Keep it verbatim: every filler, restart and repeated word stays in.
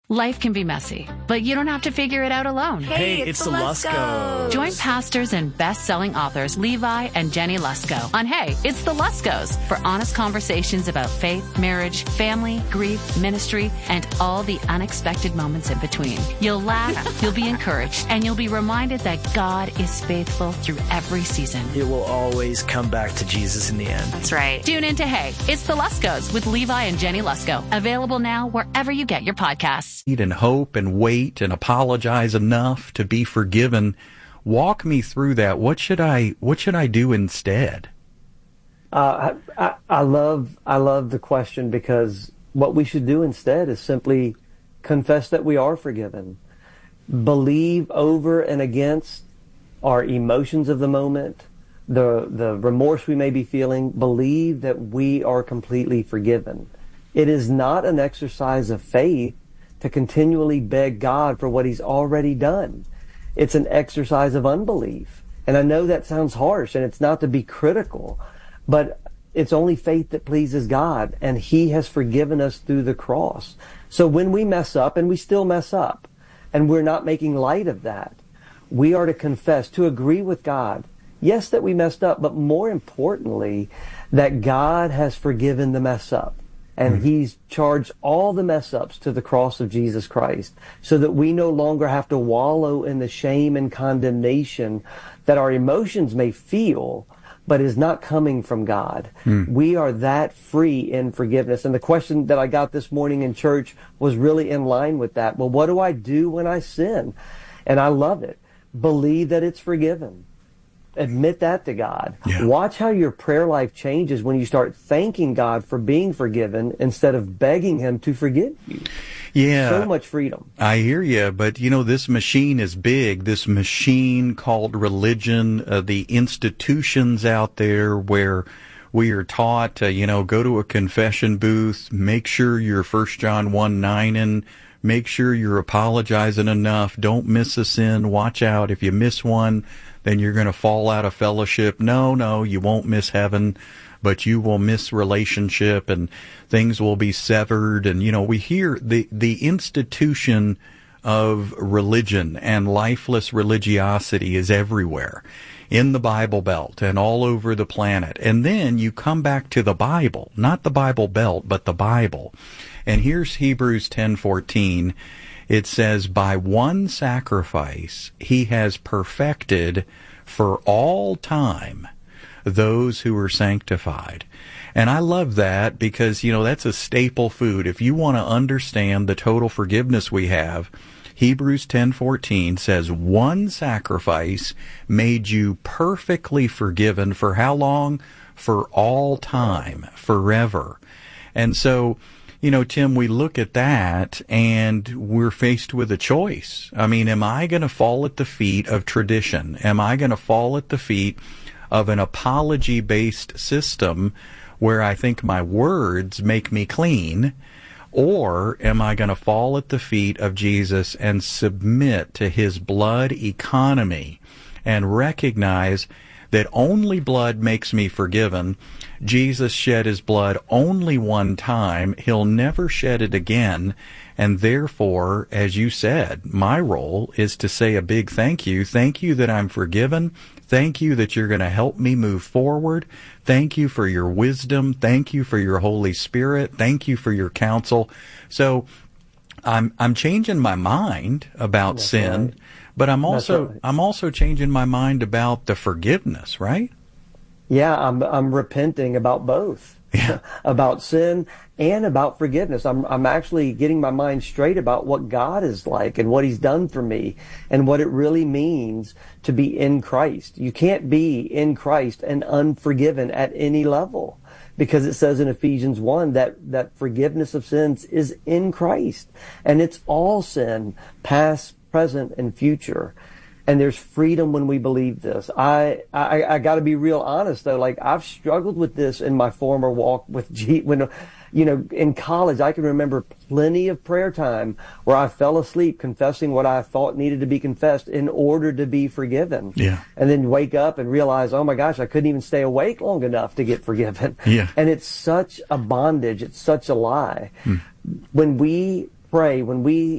Life can be messy, but you don't have to figure it out alone. Hey, Hey, it's, it's the the Luskos. Join pastors and best-selling authors Levi and Jenny Lusko on Hey, It's the Luskos for honest conversations about faith, marriage, family, grief, ministry, and all the unexpected moments in between. You'll laugh, you'll be encouraged, and you'll be reminded that God is faithful through every season. It will always come back to Jesus in the end. That's right. Tune in to Hey, It's the Luskos with Levi and Jenny Lusko. Available now wherever you get your podcasts. And hope and wait and apologize enough to be forgiven. Walk me through that. What should I what should I do instead? Uh, I, I, I love I love the question, because what we should do instead is simply confess that we are forgiven. Believe over and against our emotions of the moment, the the remorse we may be feeling. Believe that we are completely forgiven. It is not an exercise of faith to continually beg God for what he's already done. It's an exercise of unbelief. And I know that sounds harsh, and it's not to be critical, but it's only faith that pleases God, and he has forgiven us through the cross. So when we mess up, and we still mess up, and we're not making light of that, we are to confess, to agree with God, yes, that we messed up, but more importantly, that God has forgiven the mess up. And he's charged all the mess ups to the cross of Jesus Christ, so that we no longer have to wallow in the shame and condemnation that our emotions may feel, but is not coming from God. Mm. We are that free in forgiveness. And the question that I got this morning in church was really in line with that. Well, what do I do when I sin? And I love it. Believe that it's forgiven. Admit that to God. Yeah. Watch how your prayer life changes when you start thanking God for being forgiven instead of begging him to forgive you. Yeah. So much freedom. I hear you, but you know, this machine is big. This machine called religion, uh, the institutions out there where we are taught to, you know, go to a confession booth, make sure you're First John one nine in, make sure you're apologizing enough, don't miss a sin, watch out. If you miss one, then you're going to fall out of fellowship. No, no, you won't miss heaven, but you will miss relationship, and things will be severed. And, you know, we hear the, the institution of religion and lifeless religiosity is everywhere in the Bible Belt and all over the planet. And then you come back to the Bible, not the Bible Belt, but the Bible. And here's Hebrews ten fourteen. It says, by one sacrifice he has perfected for all time those who are sanctified. And I love that, because, you know, that's a staple food. If you want to understand the total forgiveness we have, Hebrews ten fourteen says one sacrifice made you perfectly forgiven for how long? For all time, forever. And so, you know, Tim, we look at that and we're faced with a choice. I mean, am I going to fall at the feet of tradition? Am I going to fall at the feet of an apology-based system where I think my words make me clean? Or am I going to fall at the feet of Jesus and submit to his blood economy and recognize that only blood makes me forgiven? Jesus shed his blood only one time. He'll never shed it again. And therefore, as you said, my role is to say a big thank you. Thank you that I'm forgiven. Thank you that you're going to help me move forward. Thank you for your wisdom. Thank you for your Holy Spirit. Thank you for your counsel. So I'm I'm changing my mind about That's sin, right. but I'm also right. I'm also changing my mind about the forgiveness, right? Yeah, I'm I'm repenting about both. Yeah. About sin and about forgiveness. I'm I'm actually getting my mind straight about what God is like and what he's done for me and what it really means to be in Christ. You can't be in Christ and unforgiven at any level, because it says in Ephesians one that that forgiveness of sins is in Christ, and it's all sin, past, present, and future. And there's freedom when we believe this. I I, I got to be real honest though. Like, I've struggled with this in my former walk with G. When, you know, in college, I can remember plenty of prayer time where I fell asleep confessing what I thought needed to be confessed in order to be forgiven. Yeah. And then wake up and realize, oh my gosh, I couldn't even stay awake long enough to get forgiven. Yeah. And it's such a bondage. It's such a lie. Hmm. When we pray, when we